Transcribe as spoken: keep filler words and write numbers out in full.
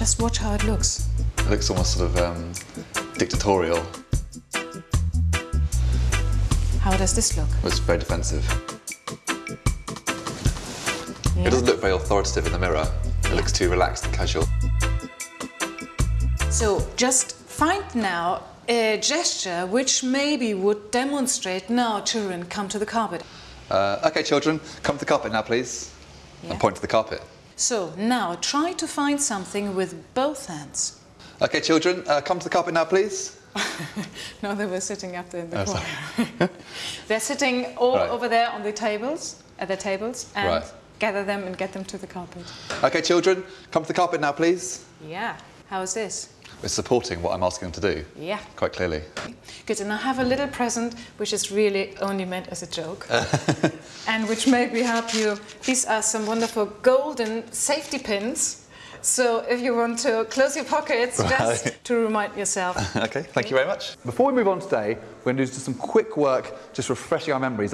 Just watch how it looks. It looks almost sort of um, dictatorial. How does this look? It's very defensive. Yeah. It doesn't look very authoritative in the mirror. It Yeah. looks too relaxed and casual. So just find now a gesture which maybe would demonstrate now children come to the carpet. Uh, okay, children, come to the carpet now, please. Yeah. And point to the carpet. So now try to find something with both hands. Okay, children, uh, come to the carpet now, please. No, they were sitting up there in the Oh, corner. They're sitting all Right. over there on the tables, at the tables, and Right. gather them and get them to the carpet. Okay, children, come to the carpet now, please. Yeah. How's this? We're supporting what I'm asking them to do. Yeah. Quite clearly. Good, and I have a little present which is really only meant as a joke and which maybe help you. These are some wonderful golden safety pins. So if you want to close your pockets, Right. just to remind yourself. Okay, thank you very much. Before we move on today, we're going to do just some quick work, just refreshing our memories.